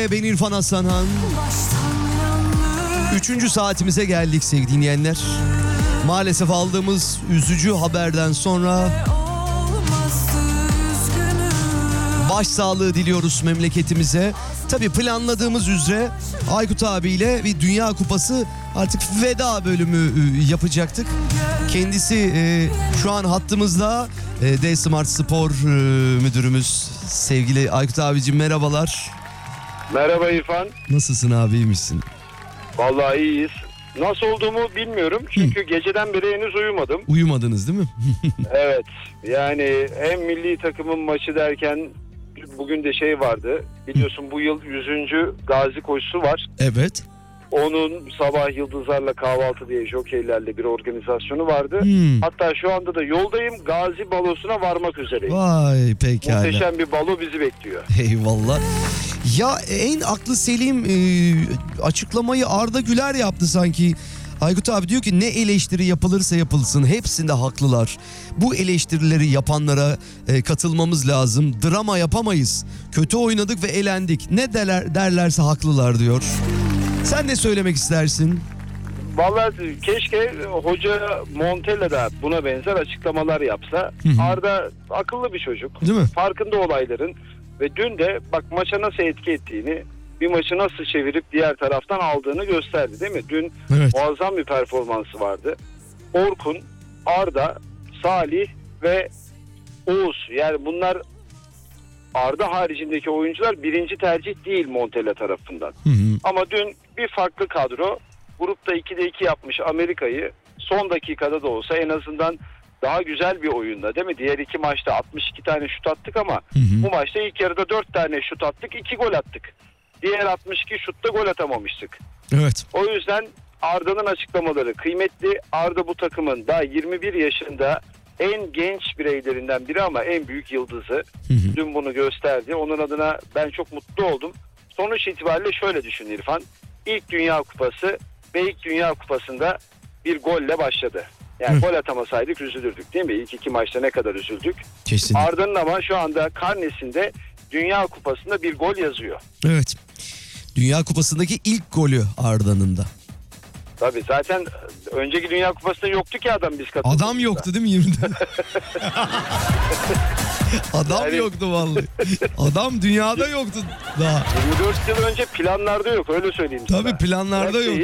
Ben İrfan Aslanhan. 3. saatimize geldik sevgili dinleyenler. Maalesef aldığımız üzücü haberden sonra başsağlığı diliyoruz memleketimize. Tabii planladığımız üzere Aykut abiyle bir Dünya Kupası artık veda bölümü yapacaktık. Kendisi şu an hattımızda. D-Smart Spor müdürümüz sevgili Aykut abicim, merhabalar. Merhaba İrfan. Nasılsın abi, iyi misin? Vallahi iyiyiz. Nasıl olduğumu bilmiyorum çünkü geceden beri henüz uyumadım. Uyumadınız değil mi? Evet, yani hem milli takımın maçı derken bugün de şey vardı. Biliyorsun bu yıl 100. Gazi koşusu var. Evet. Onun sabah Yıldızlarla Kahvaltı diye jokeylerle bir organizasyonu vardı. Hatta şu anda da yoldayım, Gazi balosuna varmak üzereyim. Vay pekala. Muhteşem bir balo bizi bekliyor. Eyvallah. Ya en aklı selim açıklamayı Arda Güler yaptı sanki. Aykut abi diyor ki ne eleştiri yapılırsa yapılsın hepsinde haklılar. Bu eleştirileri yapanlara katılmamız lazım. Drama yapamayız. Kötü oynadık ve elendik. Ne derlerse haklılar diyor. Sen ne söylemek istersin? Vallahi keşke hoca Montella da buna benzer açıklamalar yapsa. Arda akıllı bir çocuk. Değil mi? Farkında olayların ve dün de bak maça nasıl etki ettiğini, bir maçı nasıl çevirip diğer taraftan aldığını gösterdi değil mi? Dün evet, muazzam bir performansı vardı. Orkun, Arda, Salih ve Oğuz, yani bunlar Arda haricindeki oyuncular birinci tercih değil Montella tarafından. Ama dün bir farklı kadro grupta 2'de 2 yapmış Amerika'yı son dakikada da olsa en azından daha güzel bir oyunda değil mi? Diğer iki maçta 62 tane şut attık ama bu maçta ilk yarıda 4 tane şut attık, 2 gol attık. Diğer 62 şutta gol atamamıştık. Evet. O yüzden Arda'nın açıklamaları kıymetli. Arda bu takımın daha 21 yaşında en genç bireylerinden biri ama en büyük yıldızı. Dün bunu gösterdi. Onun adına ben çok mutlu oldum. Sonuç itibariyle şöyle düşün İrfan. İlk Dünya Kupası ve ilk Dünya Kupası'nda bir golle başladı. Yani gol atamasaydık üzülürdük değil mi? İlk iki maçta ne kadar üzüldük. Kesinlikle. Arda'nın ama şu anda karnesinde Dünya Kupası'nda bir gol yazıyor. Evet. Dünya Kupası'ndaki ilk golü Arda'nın da. Tabii zaten önceki Dünya Kupası'nda yoktu ki adam biz katıldığımızda. Adam yoktu değil mi 20'de? Adam yani... yoktu vallahi. Adam dünyada yoktu daha. 24 yıl önce planlarda yok, öyle söyleyeyim sana. Tabii planlarda yok.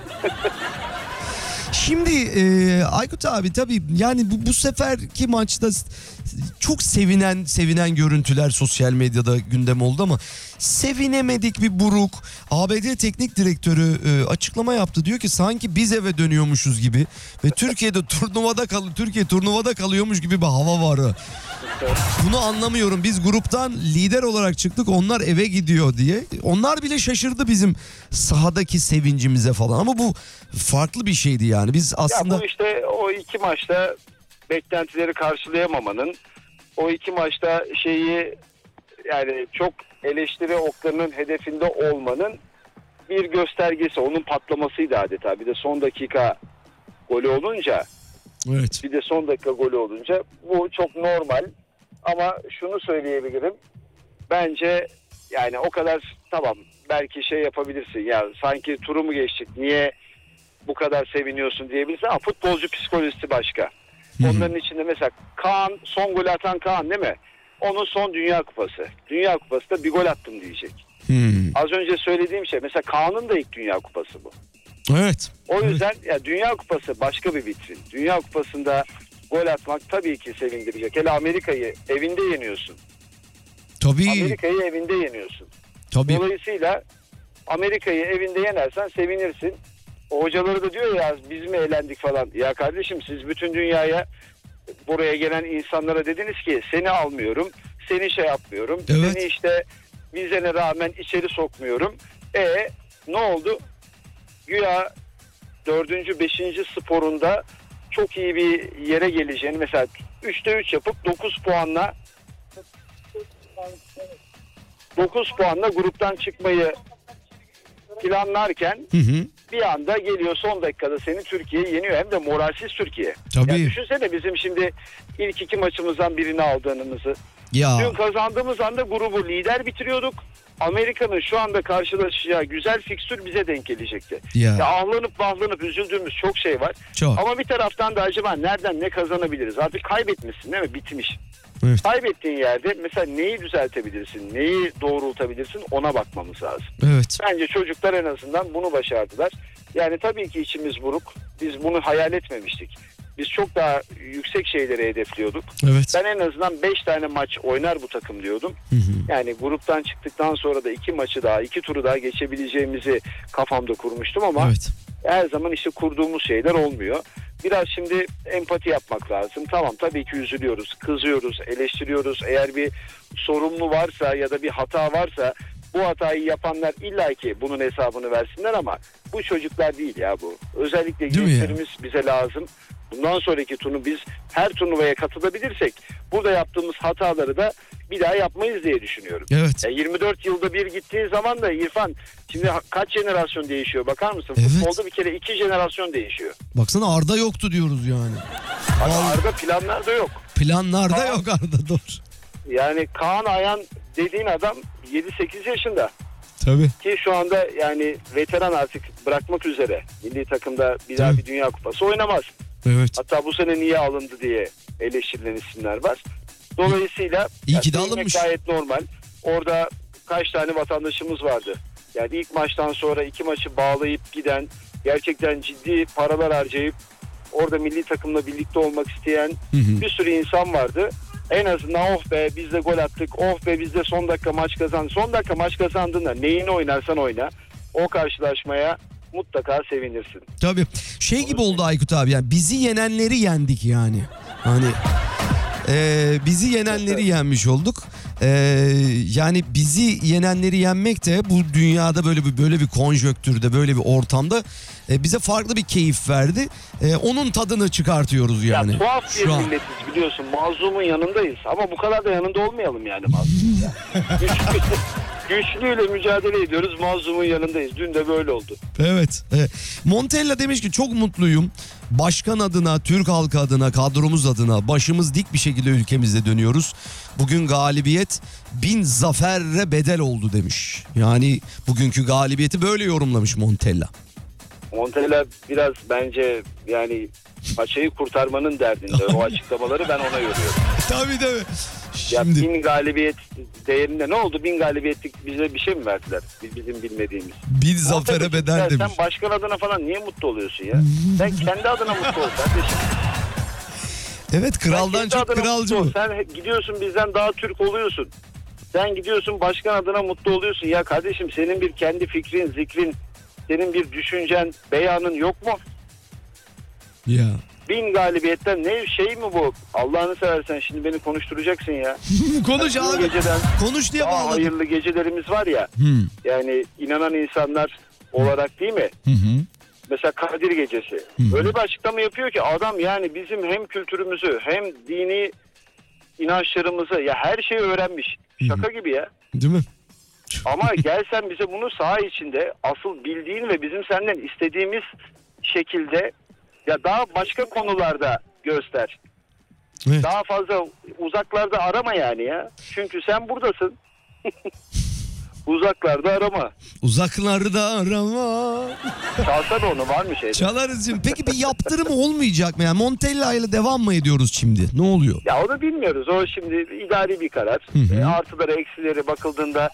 Şimdi Aykut abi tabii yani bu seferki maçta çok sevinen görüntüler sosyal medyada gündem oldu ama sevinemedik bir buruk. ABD teknik direktörü açıklama yaptı. Diyor ki sanki biz eve dönüyormuşuz gibi ve Türkiye turnuvada kalıyormuş gibi bir hava var. Bunu anlamıyorum. Biz gruptan lider olarak çıktık. Onlar eve gidiyor diye. Onlar bile şaşırdı bizim sahadaki sevincimize falan. Ama bu farklı bir şeydi yani. Biz aslında... Ya bu işte o iki maçta beklentileri karşılayamamanın, o iki maçta yani çok eleştiri oklarının hedefinde olmanın bir göstergesi. Onun patlamasıydı adeta. Bir de son dakika golü olunca... Evet. Bir de son dakika golü olunca bu çok normal. Ama şunu söyleyebilirim. Bence yani o kadar tamam belki yapabilirsin. Ya sanki turu mu geçtik? Niye bu kadar seviniyorsun diyebilirsin ama futbolcu psikolojisi başka. Onların içinde mesela Kaan, son golü atan Kaan değil mi? Onun son Dünya Kupası. Dünya Kupası'da bir gol attım diyecek. Az önce söylediğim şey mesela Kaan'ın da ilk Dünya Kupası bu. Evet. O yüzden ya Dünya Kupası başka bir vitrin. Dünya Kupası'nda gol atmak tabii ki sevindirecek. Hele Amerika'yı evinde yeniyorsun. Tabii. Amerika'yı evinde yeniyorsun. Tabii. Dolayısıyla Amerika'yı evinde yenersen sevinirsin. O hocaları da diyor ya biz mi eğlendik falan. Ya kardeşim siz bütün dünyaya buraya gelen insanlara dediniz ki seni almıyorum, seni yapmıyorum. Evet. Seni işte vizene rağmen içeri sokmuyorum. Ne oldu? Güya 4. 5. sporunda çok iyi bir yere geleceğini mesela 3'te 3 yapıp 9 puanla gruptan çıkmayı planlarken bir anda geliyor son dakikada seni Türkiye yeniyor, hem de moralsiz Türkiye. Tabii. Yani düşünsene bizim şimdi ilk iki maçımızdan birini aldığımızı. Ya. Dün kazandığımız anda grubu lider bitiriyorduk. Amerika'nın şu anda karşılaşacağı güzel fikstür bize denk gelecekti. Ya ahlanıp vahlanıp üzüldüğümüz çok şey var. Çok. Ama bir taraftan da acaba nereden ne kazanabiliriz? Artık kaybetmişsin değil mi? Bitmiş. Evet. Kaybettiğin yerde mesela neyi düzeltebilirsin, neyi doğrultabilirsin, ona bakmamız lazım. Evet. Bence çocuklar en azından bunu başardılar. Yani tabii ki içimiz buruk. Biz bunu hayal etmemiştik. Biz çok daha yüksek şeyleri hedefliyorduk. Evet. Ben en azından 5 tane maç oynar bu takım diyordum. Yani gruptan çıktıktan sonra da 2 turu daha geçebileceğimizi kafamda kurmuştum ama Evet. her zaman işte kurduğumuz şeyler olmuyor. Biraz şimdi empati yapmak lazım. Tamam, tabii ki üzülüyoruz, kızıyoruz, eleştiriyoruz. Eğer bir sorumlu varsa ya da bir hata varsa bu hatayı yapanlar illaki bunun hesabını versinler ama bu çocuklar değil ya bu. Özellikle gençlerimiz bize lazım. Bundan sonraki biz her turnuvaya katılabilirsek burada yaptığımız hataları da bir daha yapmayız diye düşünüyorum. Evet. 24 yılda bir gittiği zaman da İrfan, şimdi kaç jenerasyon değişiyor bakar mısın? Evet. Futbolda bir kere 2 jenerasyon değişiyor. Baksana Arda yoktu diyoruz yani. Arda planlarda yok. Planlarda yok Arda, doğru. Yani Kaan Ayhan dediğin adam 7-8 yaşında. Tabii. Ki şu anda yani veteran, artık bırakmak üzere. Milli takımda bir daha bir Dünya Kupası oynamaz. Evet. Hatta bu sene niye alındı diye eleştirilen isimler var. Dolayısıyla İyi ki de alınmış. Gayet normal. Orada kaç tane vatandaşımız vardı. Yani ilk maçtan sonra 2 maçı bağlayıp giden, gerçekten ciddi paralar harcayıp orada milli takımla birlikte olmak isteyen bir sürü insan vardı. En azından oh be biz de gol attık, oh be biz de son dakika maç kazandık. Son dakika maç kazandığında neyini oynarsan oyna, o karşılaşmaya mutlaka sevinirsin. Tabii. Şey gibi oldu Aykut abi, yani bizi yenenleri yendik yani. Hani bizi yenenleri yenmiş olduk. Yani bizi yenenleri yenmek de bu dünyada böyle bir konjonktürde, böyle bir ortamda bize farklı bir keyif verdi. Onun tadını çıkartıyoruz yani. Ya tuhaf bir milletiz biliyorsun. Mazlumun yanındayız ama bu kadar da yanında olmayalım yani mazlumun. Güçlüyle mücadele ediyoruz, mazlumun yanındayız. Dün de böyle oldu. Evet. Montella demiş ki çok mutluyum. Başkan adına, Türk halkı adına, kadromuz adına başımız dik bir şekilde ülkemizde dönüyoruz. Bugün galibiyet 1000 zaferre bedel oldu demiş. Yani bugünkü galibiyeti böyle yorumlamış Montella. Montella biraz bence yani paçayı kurtarmanın derdinde. O açıklamaları ben ona yoruyorum. Tabii. Ya 1000 galibiyet değerinde ne oldu? 1000 galibiyetlik bize bir şey mi verdiler? Bizim bilmediğimiz. 1000 zafere bedel demiş. Sen başkan adına falan niye mutlu oluyorsun ya? Sen kendi adına mutlu ol kardeşim. Evet, kraldan çok kralcı mı? Sen gidiyorsun bizden daha Türk oluyorsun. Sen gidiyorsun başkan adına mutlu oluyorsun. Ya kardeşim senin bir kendi fikrin, zikrin, senin bir düşüncen, beyanın yok mu? Ya. 1000 galibiyetten ne şey mi bu? Allah'ını seversen şimdi beni konuşturacaksın ya. Konuş yani abi. Konuş diye bağladım. Hayırlı gecelerimiz var ya. Yani inanan insanlar olarak değil mi? Mesela Kadir Gecesi. Öyle bir açıklama yapıyor ki adam, yani bizim hem kültürümüzü hem dini inançlarımızı, ya her şeyi öğrenmiş. Şaka gibi ya. Değil mi? Ama gel sen bize bunu saha içinde asıl bildiğin ve bizim senden istediğimiz şekilde ya daha başka konularda göster. Evet. Daha fazla uzaklarda arama yani ya. Çünkü sen buradasın. Uzaklarda arama. Uzaklarda arama. Çalsana onu, var mı şeyde? Çalarız şimdi. Peki bir yaptırım olmayacak mı? Yani Montella ile devam mı ediyoruz şimdi? Ne oluyor? Ya onu bilmiyoruz. O şimdi idari bir karar. Artıları eksileri bakıldığında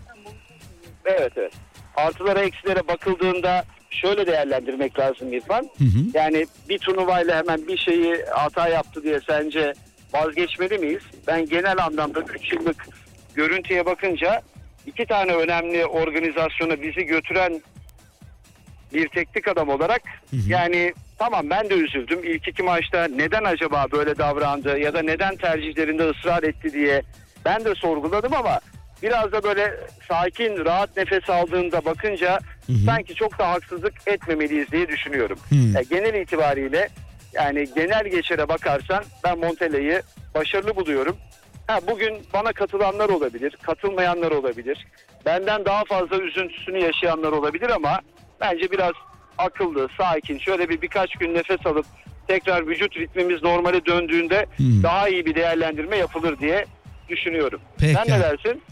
evet. Artılara eksilere bakıldığında şöyle değerlendirmek lazım İrfan. Yani bir turnuvayla hemen bir şeyi hata yaptı diye sence vazgeçmeli miyiz? Ben genel anlamda 3 yıllık görüntüye bakınca 2 tane önemli organizasyona bizi götüren bir teknik adam olarak yani tamam, ben de üzüldüm. İlk 2 maçta neden acaba böyle davrandı ya da neden tercihlerinde ısrar etti diye ben de sorguladım ama biraz da böyle sakin, rahat nefes aldığında bakınca sanki çok da haksızlık etmemeliyiz diye düşünüyorum. Yani genel itibariyle, yani genel geçere bakarsan ben Montella'yı başarılı buluyorum. Bugün bana katılanlar olabilir, katılmayanlar olabilir. Benden daha fazla üzüntüsünü yaşayanlar olabilir ama bence biraz akıllı, sakin, şöyle birkaç gün nefes alıp tekrar vücut ritmimiz normale döndüğünde daha iyi bir değerlendirme yapılır diye düşünüyorum. Peki. Sen ne dersin?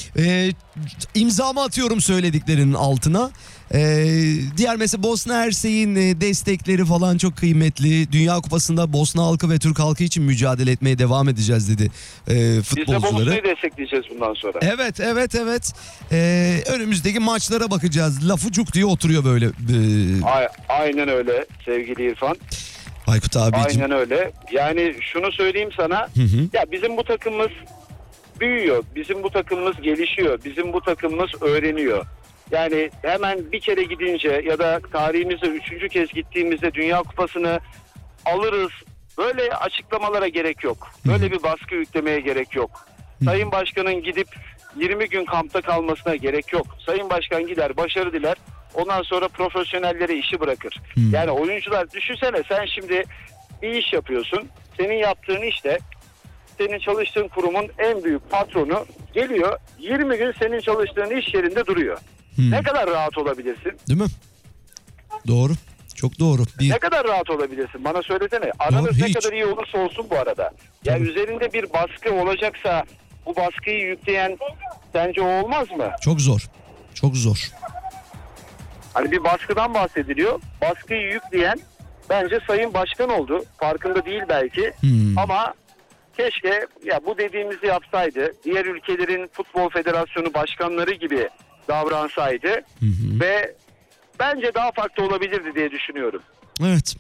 İmzamı atıyorum söylediklerinin altına. Diğer mesela Bosna Hersek'in destekleri falan çok kıymetli. Dünya Kupası'nda Bosna halkı ve Türk halkı için mücadele etmeye devam edeceğiz dedi Biz de futbolcuları. Bosna'yı destekleyeceğiz bundan sonra. Evet. Önümüzdeki maçlara bakacağız. Lafı cuk diye oturuyor böyle. Aynen öyle sevgili İrfan. Aykut abicim. Aynen öyle. Yani şunu söyleyeyim sana. Hı. Ya bizim bu takımımız büyüyor. Bizim bu takımımız gelişiyor. Bizim bu takımımız öğreniyor. Yani hemen bir kere gidince ya da tarihimizde 3. kez gittiğimizde Dünya Kupası'nı alırız. Böyle açıklamalara gerek yok. Böyle bir baskı yüklemeye gerek yok. Sayın Başkan'ın gidip 20 gün kampta kalmasına gerek yok. Sayın Başkan gider, başarı diler. Ondan sonra profesyonellere işi bırakır. Yani oyuncular, düşünsene sen şimdi bir iş yapıyorsun. Senin yaptığın işte senin çalıştığın kurumun en büyük patronu geliyor 20 gün senin çalıştığın iş yerinde duruyor. Ne kadar rahat olabilirsin? Değil mi? Doğru. Çok doğru. Ne kadar rahat olabilirsin? Bana söylesene. Aranız ne kadar iyi olursa olsun bu arada. Yani üzerinde bir baskı olacaksa bu baskıyı yükleyen sence o olmaz mı? Çok zor. Çok zor. Hani bir baskıdan bahsediliyor. Baskıyı yükleyen bence Sayın Başkan oldu. Farkında değil belki. Ama keşke ya bu dediğimizi yapsaydı. Diğer ülkelerin futbol federasyonu başkanları gibi davransaydı ve bence daha farklı olabilirdi diye düşünüyorum. Evet.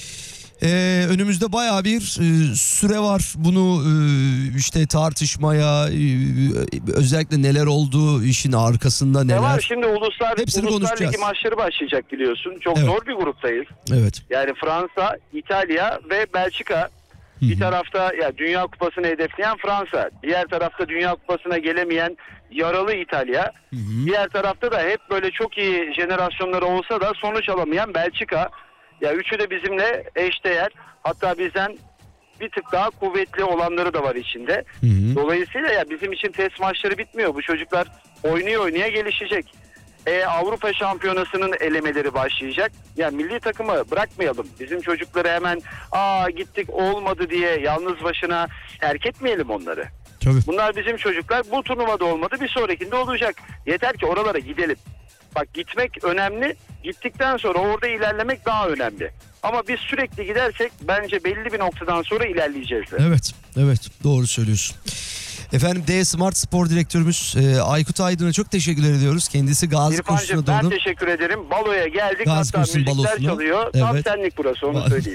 Önümüzde bayağı bir süre var. Bunu işte tartışmaya, özellikle neler oldu, işin arkasında neler. Var şimdi Uluslar konuşacağız. Ligi maçları başlayacak biliyorsun. Çok Evet. zor bir gruptayız. Evet. Yani Fransa, İtalya ve Belçika. Bir tarafta ya Dünya Kupası'nı hedefleyen Fransa. Diğer tarafta Dünya Kupası'na gelemeyen yaralı İtalya. Diğer tarafta da hep böyle çok iyi jenerasyonları olsa da sonuç alamayan Belçika. Ya üçü de bizimle eşdeğer. Hatta bizden bir tık daha kuvvetli olanları da var içinde. Dolayısıyla ya bizim için test maçları bitmiyor. Bu çocuklar oynaya gelişecek. Avrupa Şampiyonası'nın elemeleri başlayacak. Ya milli takımı bırakmayalım. Bizim çocukları hemen gittik olmadı diye yalnız başına terk etmeyelim onları. Tabii. Bunlar bizim çocuklar. Bu turnuvada olmadı, bir sonrakinde olacak. Yeter ki oralara gidelim. Bak gitmek önemli. Gittikten sonra orada ilerlemek daha önemli. Ama biz sürekli gidersek bence belli bir noktadan sonra ilerleyeceğiz de. Evet doğru söylüyorsun. Efendim D Smart Spor Direktörümüz Aykut Aydın'a çok teşekkür ediyoruz. Kendisi Gazi kursuna İrfancığım ben doğru. teşekkür ederim. Baloya geldik. Gazi Hatta kursunun müzikler balosuna. çalıyor. Tam Evet. senlik burası, onu söyleyeyim.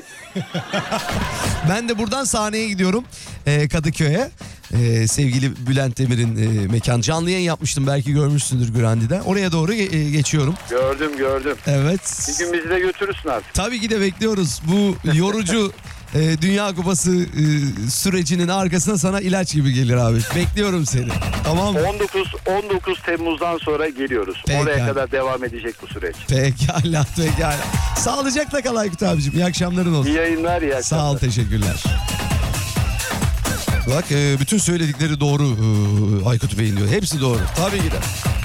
Ben de buradan sahneye gidiyorum Kadıköy'e. Sevgili Bülent Demir'in mekan. Canlı yayın yapmıştım, belki görmüşsündür Gürandi'den. Oraya doğru geçiyorum. Gördüm. Evet. Bir gün bizi de götürürsün artık. Tabii ki de bekliyoruz. Bu yorucu Dünya Kupası sürecinin arkasına sana ilaç gibi gelir abi. Bekliyorum seni. Tamam mı? 19 Temmuz'dan sonra geliyoruz. Peki. Oraya kadar devam edecek bu süreç. Pekala. Sağlıcakla kal Aykut abicim. İyi akşamların olsun. İyi yayınlar, iyi akşamlar. Sağ ol, teşekkürler. Bak bütün söyledikleri doğru Aykut Bey'in diyor. Hepsi doğru. Tabii ki de.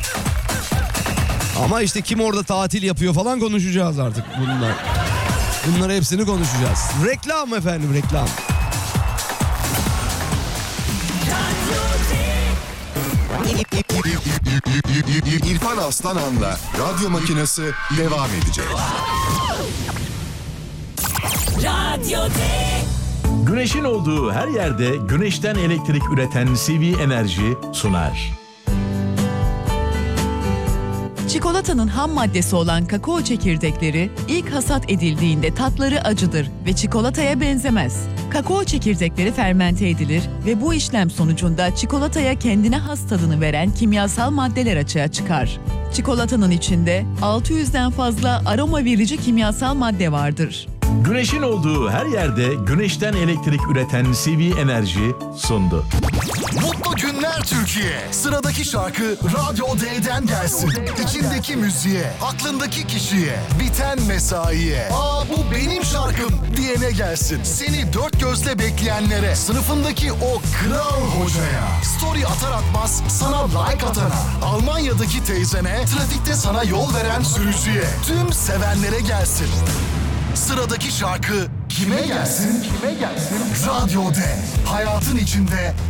Ama işte kim orada tatil yapıyor falan konuşacağız artık bunlar. Bunları hepsini konuşacağız. Reklam efendim, reklam. İrfan Aslanan'la radyo makinesi devam edecek. Güneşin olduğu her yerde güneşten elektrik üreten CV Enerji sunar. Çikolatanın ham maddesi olan kakao çekirdekleri ilk hasat edildiğinde tatları acıdır ve çikolataya benzemez. Kakao çekirdekleri fermente edilir ve bu işlem sonucunda çikolataya kendine has tadını veren kimyasal maddeler açığa çıkar. Çikolatanın içinde 600'den fazla aroma verici kimyasal madde vardır. Güneşin olduğu her yerde güneşten elektrik üreten CV Enerji sundu. Mutlu günler Türkiye. Sıradaki şarkı Radyo D'den gelsin. İçindeki müziğe, aklındaki kişiye, biten mesaiye. Bu benim şarkım diyene gelsin. Seni dört gözle bekleyenlere, sınıfındaki o kral hocaya, story atar atmaz sana like atana, Almanya'daki teyzene, trafikte sana yol veren sürücüye, tüm sevenlere gelsin. Sıradaki şarkı kime gelsin? Radyo D. Hayatın içinde